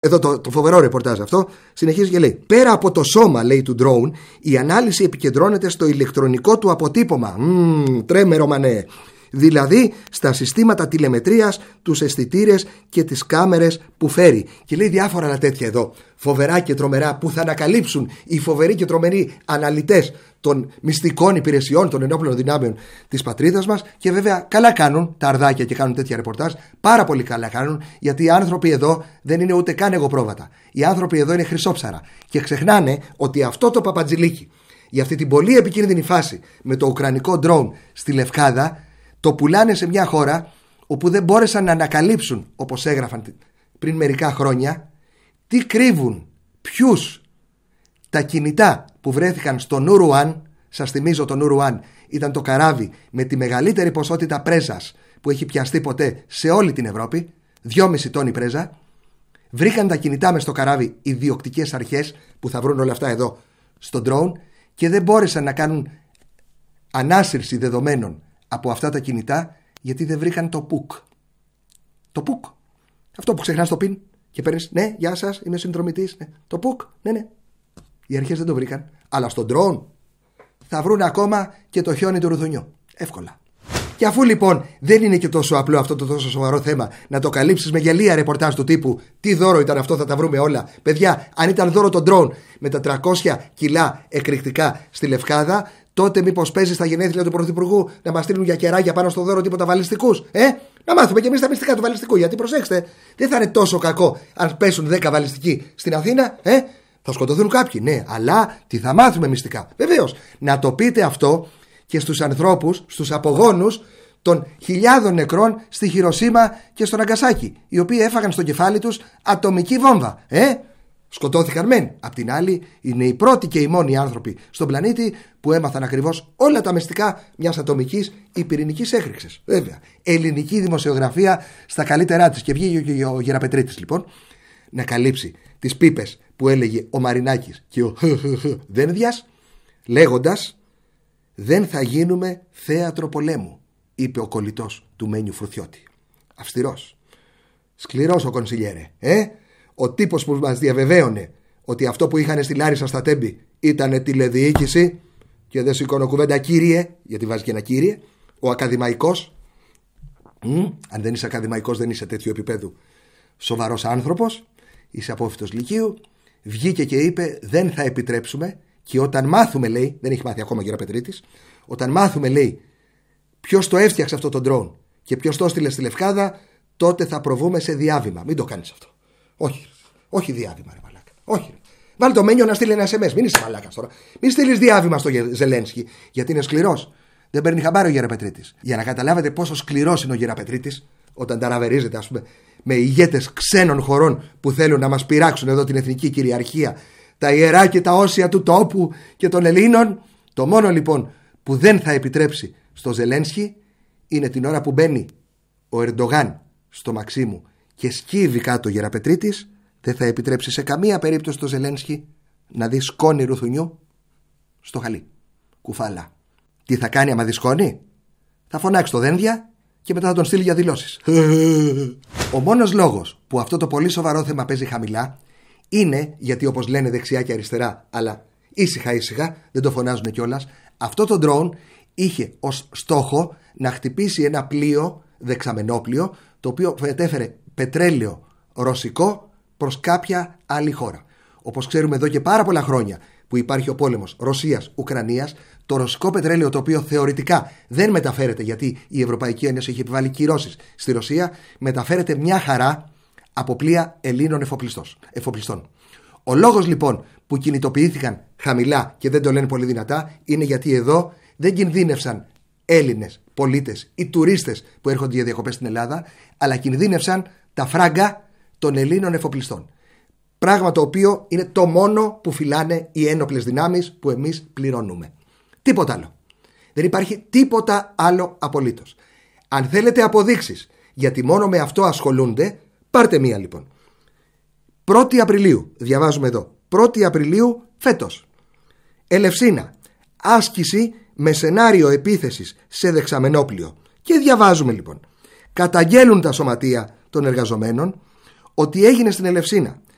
Εδώ το φοβερό ρεπορτάζ αυτό συνεχίζει και λέει: πέρα από το σώμα, λέει, του drone, η ανάλυση επικεντρώνεται στο ηλεκτρονικό του αποτύπωμα. Τρέμερο μανέ. Δηλαδή στα συστήματα τηλεμετρίας, τους αισθητήρες και τις κάμερες που φέρει. Και λέει διάφορα άλλα τέτοια εδώ, φοβερά και τρομερά, που θα ανακαλύψουν οι φοβεροί και τρομεροί αναλυτές των μυστικών υπηρεσιών των ενόπλων δυνάμεων της πατρίδας μας. Και βέβαια καλά κάνουν τα αρδάκια και κάνουν τέτοια ρεπορτάζ. Πάρα πολύ καλά κάνουν, γιατί οι άνθρωποι εδώ δεν είναι ούτε καν εγωπρόβατα. Οι άνθρωποι εδώ είναι χρυσόψαρα. Και ξεχνάνε ότι αυτό το παπατζηλίκι, για αυτή την πολύ επικίνδυνη φάση με το ουκρανικό drone στη Λευκάδα, το πουλάνε σε μια χώρα όπου δεν μπόρεσαν να ανακαλύψουν, όπως έγραφαν πριν μερικά χρόνια, τι κρύβουν, ποιους. Τα κινητά που βρέθηκαν στο Νουρουάν, σας θυμίζω το Νουρουάν ήταν το καράβι με τη μεγαλύτερη ποσότητα πρέζας που έχει πιαστεί ποτέ σε όλη την Ευρώπη, 2,5 τόνοι πρέζα. Βρήκαν τα κινητά μες στο καράβι οι διοκτικές αρχές που θα βρουν όλα αυτά εδώ στο drone και δεν μπόρεσαν να κάνουν ανάσυρση δεδομένων από αυτά τα κινητά, γιατί δεν βρήκαν το PUK. Το PUK. Αυτό που ξεχνάς το PIN και παίρνεις, ναι, γεια σας, είμαι συνδρομητής. Ναι. Το PUK, ναι. Οι αρχές δεν το βρήκαν. Αλλά στο drone θα βρουν ακόμα και το χιόνι του ρουθουνιού. Εύκολα. Και αφού λοιπόν δεν είναι και τόσο απλό αυτό το τόσο σοβαρό θέμα να το καλύψεις με γελία ρεπορτάζ του τύπου τι δώρο ήταν αυτό, θα τα βρούμε όλα. Παιδιά, αν ήταν δώρο το drone με τα 300 κιλά εκρηκτικά στη Λευκάδα, τότε μήπως παίζει στα γενέθλια του Πρωθυπουργού να μας στείλουν για κεράκια πάνω στο δώρο τίποτα βαλιστικούς? Να μάθουμε κι εμείς τα μυστικά του βαλιστικού. Γιατί προσέξτε, δεν θα είναι τόσο κακό αν πέσουν 10 βαλιστικοί στην Αθήνα. Θα σκοτωθούν κάποιοι, ναι, αλλά τι θα μάθουμε μυστικά. Βεβαίως, να το πείτε αυτό και στους ανθρώπους, στους απογόνους των χιλιάδων νεκρών στη Χιροσίμα και στο Ναγκασάκι, οι οποίοι έφαγαν στο κεφάλι τους ατομική βόμβα. Σκοτώθηκαν μεν. Απ' την άλλη, είναι οι πρώτοι και οι μόνοι άνθρωποι στον πλανήτη που έμαθαν ακριβώς όλα τα μυστικά μιας ατομικής ή πυρηνικής έκρηξης. Βέβαια, ελληνική δημοσιογραφία στα καλύτερά της. Και βγήκε και ο Γεραπετρίτης λοιπόν να καλύψει τις πίπες που έλεγε ο Μαρινάκης και ο Δένδιας, λέγοντας: «Δεν θα γίνουμε θέατρο πολέμου», είπε ο κολλητός του Μένιου Φρουθιώτη. Αυστηρός, σκληρός ο κονσιλιέρε, ο τύπος που μας διαβεβαίωνε ότι αυτό που είχαν στη Λάρισα στα Τέμπη ήταν τηλεδιοίκηση και δεν σηκώνω κουβέντα κύριε, γιατί βάζει και ένα κύριε, ο ακαδημαϊκός. Αν δεν είσαι ακαδημαϊκός δεν είσαι τέτοιου επίπεδου σοβαρός άνθρωπος, είσαι απόφοιτος λυκείου. Βγήκε και είπε: δεν θα επιτρέψουμε, και όταν μάθουμε, λέει, δεν έχει μάθει ακόμα ο Γεραπετρίτης, όταν μάθουμε, λέει, ποιος το έφτιαξε αυτό το drone και ποιος το έστειλε στη Λευκάδα, τότε θα προβούμε σε διάβημα. Μην το κάνεις αυτό. Όχι διάβημα, ρε μαλάκα. Όχι. Βάλει το Μένιο να στείλει ένα SMS. Μην είσαι μαλάκας τώρα. Μην στείλεις διάβημα στο Ζελένσκι, γιατί είναι σκληρός. Δεν παίρνει χαμπάρι ο Γεραπετρίτης. Για να καταλάβετε πόσο σκληρός είναι ο Γεραπετρίτης, όταν ταραβερίζεται, ας πούμε, με ηγέτες ξένων χωρών που θέλουν να μας πειράξουν εδώ την εθνική κυριαρχία, τα ιερά και τα όσια του τόπου και των Ελλήνων. Το μόνο λοιπόν που δεν θα επιτρέψει στο Ζελένσκι είναι την ώρα που μπαίνει ο Ερντογάν στο Μαξίμου και σκύβει κάτω ο Γεραπετρίτης, δεν θα επιτρέψει σε καμία περίπτωση το Ζελένσκι να δει σκόνη ρουθουνιού στο χαλί. Κουφάλα. Τι θα κάνει άμα δει σκόνη? Θα φωνάξει το Δένδια και μετά θα τον στείλει για δηλώσεις. Ο μόνος λόγος που αυτό το πολύ σοβαρό θέμα παίζει χαμηλά είναι γιατί, όπως λένε δεξιά και αριστερά, αλλά ήσυχα, δεν το φωνάζουν κιόλας, αυτό το drone είχε ως στόχο να χτυπήσει ένα πλοίο, δεξαμενόπλοιο, το οποίο μετέφερε πετρέλαιο ρωσικό προς κάποια άλλη χώρα. Όπως ξέρουμε εδώ και πάρα πολλά χρόνια που υπάρχει ο πόλεμος Ρωσίας-Ουκρανίας, το ρωσικό πετρέλαιο, το οποίο θεωρητικά δεν μεταφέρεται γιατί η Ευρωπαϊκή Ένωση έχει επιβάλει κυρώσεις στη Ρωσία, μεταφέρεται μια χαρά από πλοία Ελλήνων εφοπλιστών. Ο λόγος λοιπόν που κινητοποιήθηκαν χαμηλά και δεν το λένε πολύ δυνατά είναι γιατί εδώ δεν κινδύνευσαν Έλληνες πολίτες ή τουρίστες που έρχονται για διακοπές στην Ελλάδα, αλλά κινδύνευσαν τα φράγκα των Ελλήνων εφοπλιστών. Πράγμα το οποίο είναι το μόνο που φυλάνε οι ένοπλες δυνάμεις που εμείς πληρώνουμε. Τίποτα άλλο. Δεν υπάρχει τίποτα άλλο απολύτως. Αν θέλετε αποδείξεις, γιατί μόνο με αυτό ασχολούνται, πάρτε μία λοιπόν. 1η Απριλίου, διαβάζουμε εδώ, 1η Απριλίου φέτος. Ελευσίνα, άσκηση με σενάριο επίθεσης σε δεξαμενόπλοιο. Και διαβάζουμε λοιπόν. Καταγγέλουν τα σωματεία των εργαζομένων ότι έγινε στην Ελευσίνα